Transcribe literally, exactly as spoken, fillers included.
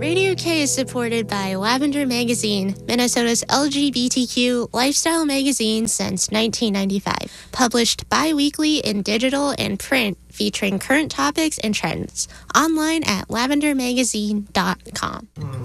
Radio K is supported by Lavender Magazine, Minnesota's L G B T Q lifestyle magazine since nineteen ninety-five. Published bi-weekly in digital and print, featuring current topics and trends. Online at lavender magazine dot com.